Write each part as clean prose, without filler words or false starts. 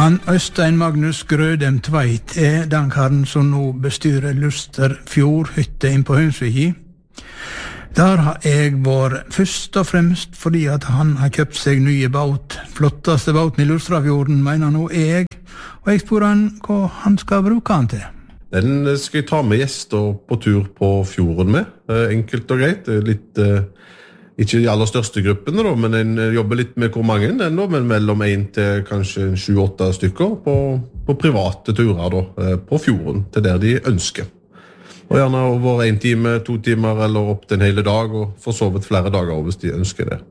Han Øystein Magnus Grødem Tveit den karen som nå bestyrer Luster Fjordhytte inn på Hønsviki. Der har jeg vært først og fremst fordi at han har kjøpt seg nye båt. Flotteste båten i Lustrafjorden, mener nå jeg. Og jeg spør han hva han skal bruke han til. Den skal jeg ta med gjester på tur på fjorden med. Enkelt og greit. Litt, ikke de aller største gruppene, da, men en jobber litt med hvor mange ennå, men mellom 1 til kanskje 7-8 stykker på private turer da, på fjorden, til der de ønsker. Og gjerne over 1 time, 2 timer, eller opp til en hele dag, og for så vidt flere dager hvis de ønsker det.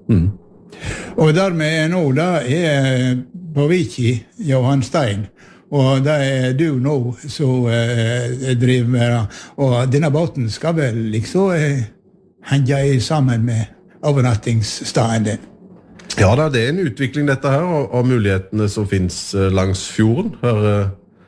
Og dermed nå, da på Viki, Johan Stein, og det du nå som driver med det. Og denne båten skal vel liksom henge sammen med overnattingsstaden din? Ja, det en utvikling dette her, av mulighetene som finnes langs fjorden. Her,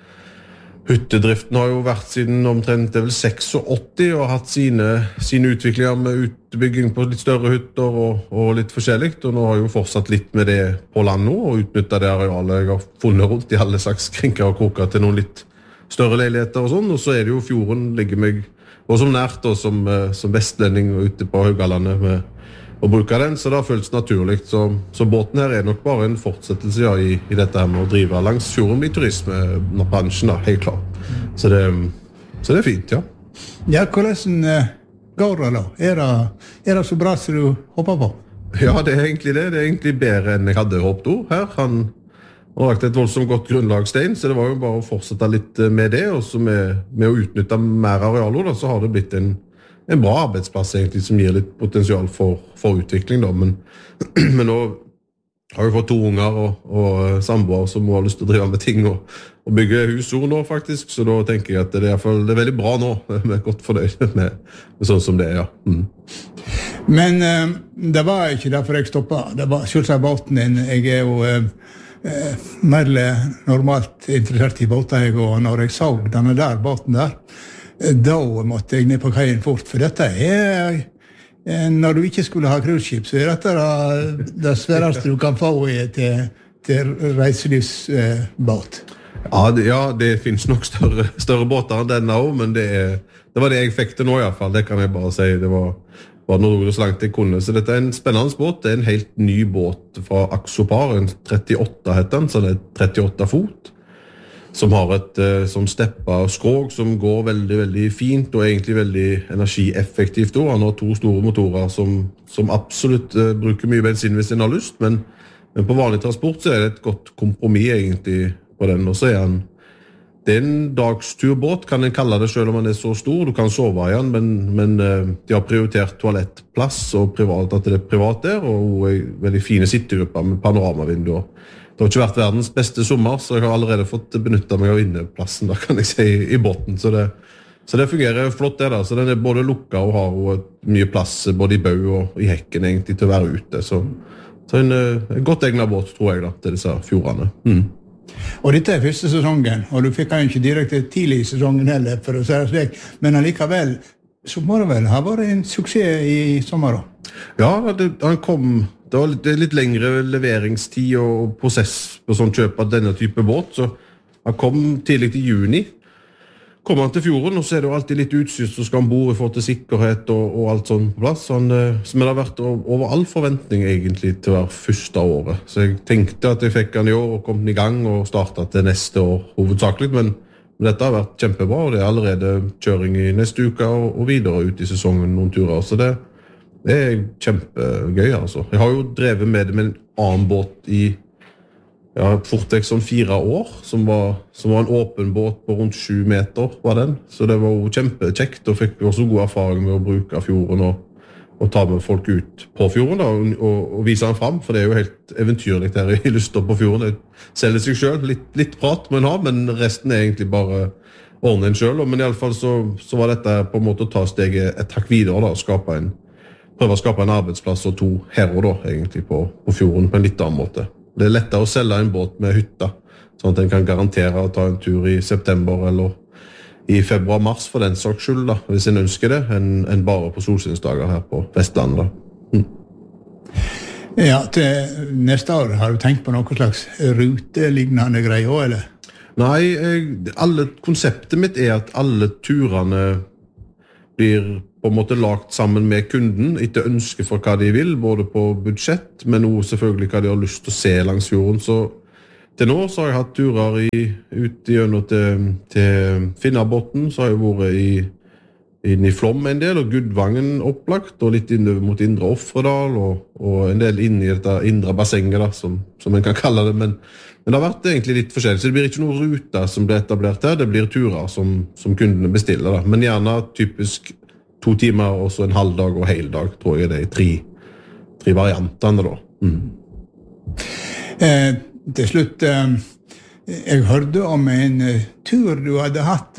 hyttedriften har jo vært siden omtrent 86 og hatt sine utviklinger med utbygging på litt større hytter og litt forskjellig. Og nå har jeg jo fortsatt litt med det på land nå, og utnyttet det arealet jeg har funnet rundt i alle slags krinker og kroker til noen litt større leiligheter og sånn. Og så det jo fjorden ligger meg også som nært, og som vestlending ute på Haugalandet med å bruke den, så det har føltes naturlig. Så båten her nok bare en fortsettelse i dette her med å drive langs fjorden i turismebransjen, da, helt klart. Så det fint, ja. Ja, hvordan går det da? Det så bra som du håper på? Ja, det egentlig det. Det egentlig bedre enn jeg hadde håpet her. Han har lagt et voldsomt godt grunnlagstein, så det var jo bare å fortsette litt med det, og så med å utnytte mer arealer, da, så har det blitt en bra arbeidsplass egentlig, som gir litt potensial for utvikling da, men nå har vi fått 2 unger og samboer som har lyst til å drive med ting og bygge hus nå faktisk, så da tenker jeg at det er veldig bra nå, vi godt fornøyd med sånn som det ja. Men det var ikke derfor jeg stoppet, det var selvsagt båten din, jeg jo mer normalt interessert i båter, og når jeg så denne der båten der, da måtte jeg ned på kajen fort, for dette når du ikke skulle ha cruiseskip, så dette det sværeste du kan få til reiselivsbåt. Ja, det finnes nok større båter enn denne også, men det var det jeg fikk til nå i hvert fall, det kan jeg bare si, det var noe så langt jeg kunne. Så dette en spennende båt, det en helt ny båt fra Axopar, en 38 heter den, så det 38 fot, som har et som steppa skrog som går veldig, veldig fint og egentlig veldig energieffektivt. Han har 2 store motorer som absolutt bruker mye bensin hvis den har lyst, men på vanlig transport så det et godt kompromiss egentlig på den. Og så det en dagsturbåt, kan en kalle det selv om den så stor. Du kan sove i den, men de har prioritert toalettplass og privat, at det privat der, og veldig fine sittegrupper med panoramavinduer. Det har ikke vært verdens beste sommer, så jeg har allerede fått benyttet meg av inneplassen, da kan jeg si, i båten. Så det fungerer flott det da. Så den både lukket og har mye plass, både i bau og i hekken egentlig, til å være ute. Så en godt egnet båt, tror jeg da, til disse fjordene. Og dette første sesongen, og du fikk han ikke direkte tidlig i sesongen heller, for å si det slik, men allikevel, så må det vel ha vært en suksess i sommer da? Ja, han kom... Det var litt lengre leveringstid og prosess på sånn kjøp av denne type båt, så han kom tidlig i juni. Kom han til fjorden, og så det jo alltid litt utstyr som skal ombord i forhold til sikkerhet og alt sånn på plass. Som det har vært over all forventning egentlig til hver første året. Så jeg tenkte at jeg fikk han i år og kom i gang og startet til neste år hovedsakelig, men dette har vært kjempebra, og det allerede kjøring i neste uke og videre ut i sesongen noen turer, så det kjempegøy altså. Jeg har jo drevet med det med en annen båt i fort vekk 4 år, som var en åpen båt på rundt 7 meter var den, så det var jo kjempekjekt, og fikk også god erfaring med å bruke fjorden og ta med folk ut på fjorden da, og vise den fram, for det jo helt eventyrlig her i Luster på fjorden. Det selger seg selv, litt prat må en ha, men resten egentlig bare ordne en selv, men i alle fall så var dette på en måte å ta steget et hakk videre da, og prøve å skape en arbeidsplass og 2 her og da, egentlig, på fjorden på en litt annen måte. Det lettere å selge en båt med hytta, sånn at en kan garantere å ta en tur i september eller i februar-mars for den saks skyld, da, hvis en ønsker det, enn bare på solsynsdager her på Vestlandet. Ja, til neste år har du tenkt på noe slags rutelignende greier også, eller? Nei, konseptet mitt at alle turene blir på en måte lagt sammen med kunden etter ønske for hva de vil, både på budsjett, men også selvfølgelig hva de har lyst til å se langs fjorden. Så til nå så har jeg hatt turer ut gjennom til Finnabotn, så har jeg vært inn i Flåm en del, og Gudvangen opplagt, og litt inn mot Indre Offredal, og en del inn i dette indre bassenget, da, som en kan kalle det, men det har vært egentlig litt forskjellig, så det blir ikke noen ruter som blir etablert her, det blir turer som kundene bestiller, da. Men gjerne typisk 2 timer, og så en halv dag og hel dag, tror jeg det er 3 variantene da. Til slutt, jeg hørte om en tur du hadde hatt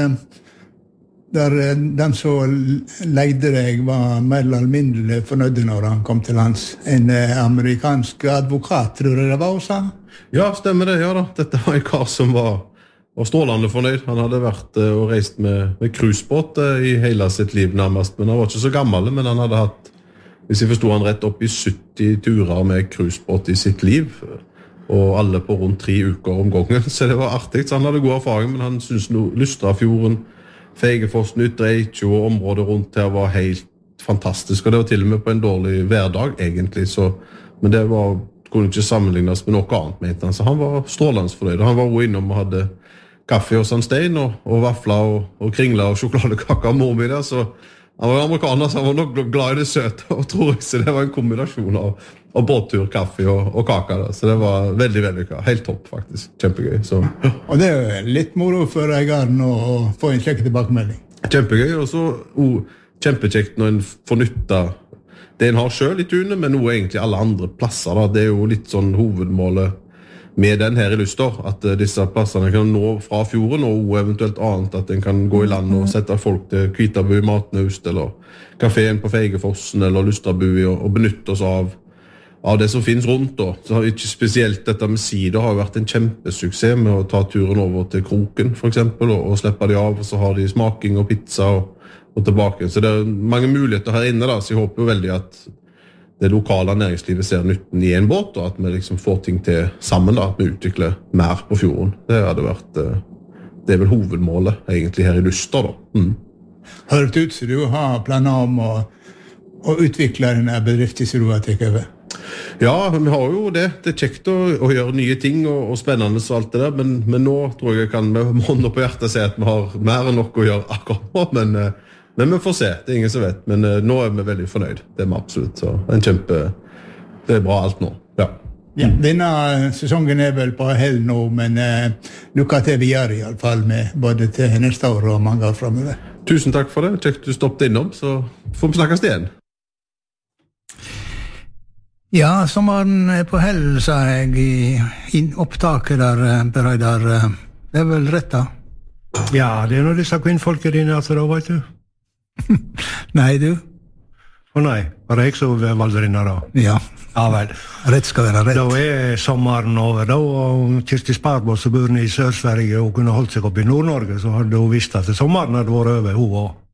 der den som leide deg var mer eller mindre fornøyd når han kom til lands. En amerikansk advokat, tror jeg det var også? Ja, stemmer det, ja da. Dette var en kar som var strålende fornøyd. Han hadde vært og reist med cruisebåt i hele sitt liv nærmest, men han var ikke så gammel, men han hadde hatt, hvis jeg forstod han rett, opp i 70 turer med cruisebåt i sitt liv, og alle på rundt 3 uker om gangen, så det var artig. Så han hadde god erfaring, men han synes Lustrafjorden, Feigefossen, Ytre Eikjo og området rundt her var helt fantastisk, og det var til og med på en dårlig hverdag egentlig, men det kunne ikke sammenlignes med noe annet, mente han. Så han var strålende fornøyd. Han var innom og hadde kaffe hos Stein, og vafler og kringler og sjokoladekaker og mormor der, så han var amerikaner, så han var nok glad i det søte, og tror jeg, så det var en kombinasjon av båttur, kaffe og kaker der. Så det var veldig, veldig bra. Helt topp, faktisk. Kjempegøy. Så. Og det er litt moro for eieren å få en slik tilbakemelding. Kjempegøy, og så kjempekjekt når en får nytte det en har selv i tunet, men noe egentlig alle andre plasser. Da. Det er jo litt sånn hovedmålet med den her i Luster, at disse plassene kan nå fra fjorden, og eventuelt annet at en kan gå i land og sette folk til Kvitabu i Matnaust, eller kaféen på Feigefossen, eller Lustrabu, og benytte oss av det som finnes rundt. Da. Så har ikke spesielt dette med sider har vært en kjempesuksess med å ta turen over til Kroken, for eksempel, og slippe de av, og så har de smaking og pizza og tilbake. Så det er mange muligheter her inne, da, så jeg håper jo veldig at det lokale næringslivet ser nytten i en båt, og at vi liksom får ting til sammen, da, at vi utvikler mer på fjorden. Det hadde vært, det er vel hovedmålet egentlig her i Luster, da. Hører det ut som du har planer om å utvikle denne bedriften som du har tatt over? Ja, vi har jo det. Det er kjekt å gjøre nye ting og spennende og alt det der, men nå tror jeg kan med hånden på hjertet si at vi har mer enn nok å gjøre akkurat nå, men vi får se, det er ingen som vet, men nå er vi veldig fornøyd, det er vi absolutt, så det er bra alt nå, ja. Ja, denne sesongen er vel på hell nå, men lykke til videre i alle fall, med både til neste år og mange år fremover. Tusen takk for det, kjekt du stoppet innom, så får vi snakkes igjen. Ja, sommeren er på hell, sa jeg i opptaket der, Bereidar. Det er vel rett da? Ja, det er noe disse kvinnfolket dine, altså da, vet du. Nei, du? Nei, var det jeg som valgte inn da? Ja. Ja vel. Rett skal være rett. Da er sommeren over da, og Kirsti Sparbås som bor i Sør-Sverige og kunne holdt seg opp i Nord-Norge, så hadde hun visst at sommeren hadde vært over, hun også.